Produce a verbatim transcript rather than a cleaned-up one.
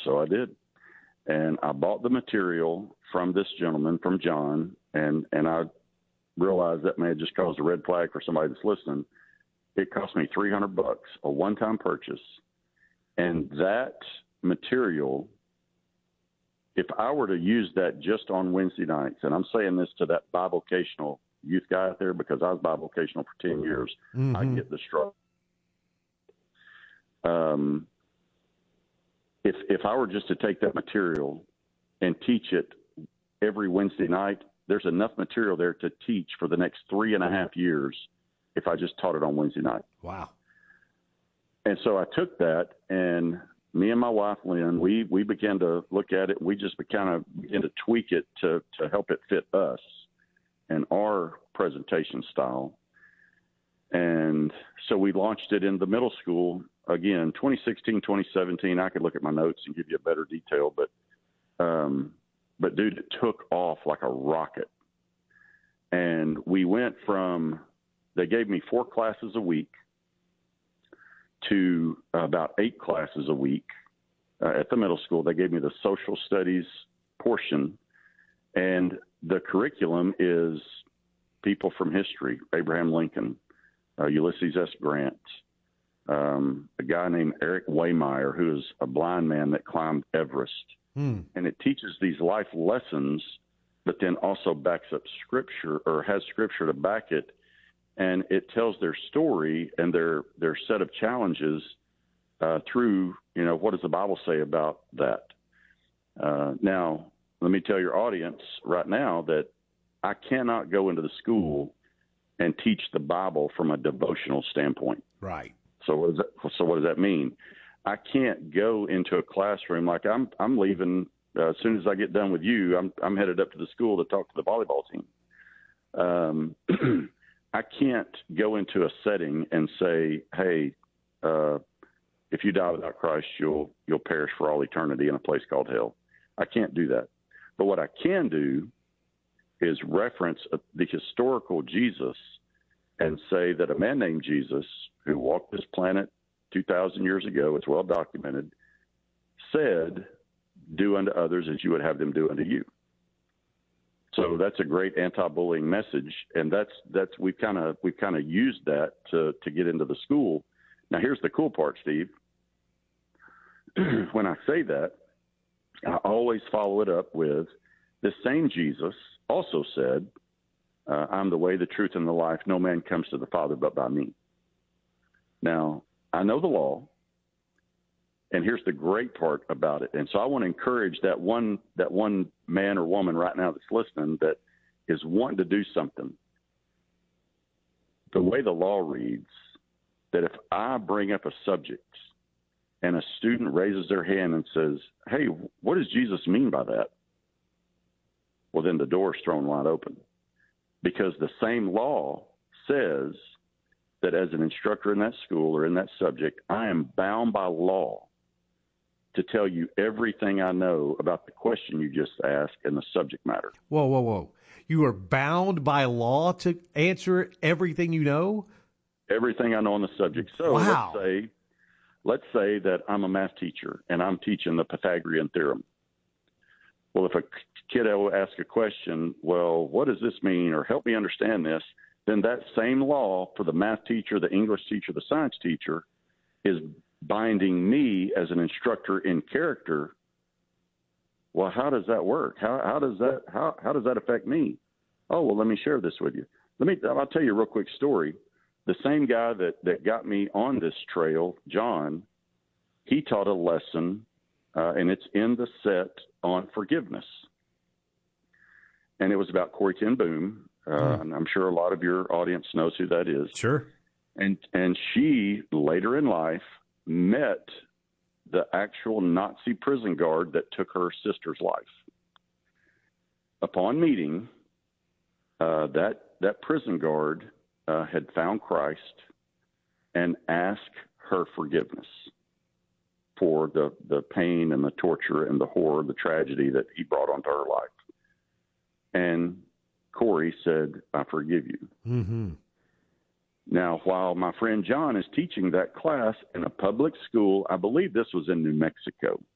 So I did. And I bought the material from this gentleman, from John, and, and I realized that may have just caused a red flag for somebody that's listening. It cost me three hundred bucks, a one-time purchase. And that material, if I were to use that just on Wednesday nights, and I'm saying this to that bivocational youth guy out there because I was bivocational for ten years, mm-hmm. I get the struggle. Um, if if I were just to take that material and teach it every Wednesday night, there's enough material there to teach for the next three and a half years if I just taught it on Wednesday night. Wow. And so I took that, and me and my wife, Lynn, we, we began to look at it. We just kind of began to tweak it to, to help it fit us and our presentation style. And so we launched it in the middle school. Again, twenty sixteen, twenty seventeen, I could look at my notes and give you a better detail, but, um, but dude, it took off like a rocket. And we went from, they gave me four classes a week to about eight classes a week uh, at the middle school. They gave me the social studies portion, and the curriculum is people from history: Abraham Lincoln, uh, Ulysses S. Grant, um, a guy named Eric Waymeyer, who is a blind man that climbed Everest. Hmm. And it teaches these life lessons, but then also backs up scripture, or has scripture to back it. And it tells their story and their, their set of challenges uh, through, you know, what does the Bible say about that? Uh, now, let me tell your audience right now that I cannot go into the school and teach the Bible from a devotional standpoint. Right. So what does that, so what does that mean? I can't go into a classroom like I'm, I'm leaving uh, as soon as I get done with you. I'm, I'm headed up to the school to talk to the volleyball team. Um, I can't go into a setting and say, hey, uh, if you die without Christ, you'll you'll perish for all eternity in a place called hell. I can't do that. But what I can do is reference the historical Jesus and say that a man named Jesus, who walked this planet two thousand years ago, it's well documented, said, do unto others as you would have them do unto you. So that's a great anti-bullying message, and that's that's we've kind of we've kind of used that to to get into the school. Now, here's the cool part, Steve. When I say that, I always follow it up with the same Jesus also said, uh, "I'm the way, the truth, and the life. No man comes to the Father but by me." Now, I know the law. And here's the great part about it. And so I want to encourage that one that one man or woman right now that's listening that is wanting to do something. The way the law reads, that if I bring up a subject and a student raises their hand and says, hey, what does Jesus mean by that? Well, then the door is thrown wide open. Because the same law says that as an instructor in that school or in that subject, I am bound by law to tell you everything I know about the question you just asked and the subject matter. Whoa, whoa, whoa. You are bound by law to answer everything you know? Everything I know on the subject. So wow. let's say let's say that I'm a math teacher and I'm teaching the Pythagorean theorem. Well, if a kiddo asks a question, well, what does this mean, or help me understand this, then that same law for the math teacher, the English teacher, the science teacher is binding me as an instructor in character. Well, how does that work? How how does that how how does that affect me? Oh, well, let me share this with you. Let me I'll tell you a real quick story. The same guy that that got me on this trail, John, he taught a lesson, uh, and it's in the set on forgiveness. And it was about Corrie ten Boom. Uh, mm. And I'm sure a lot of your audience knows who that is. Sure. And and she later in life met the actual Nazi prison guard that took her sister's life. Upon meeting, uh, that that prison guard uh, had found Christ and asked her forgiveness for the, the pain and the torture and the horror, the tragedy that he brought onto her life. And Corrie said, I forgive you. Mm-hmm. Now, while my friend John is teaching that class in a public school, I believe this was in New Mexico.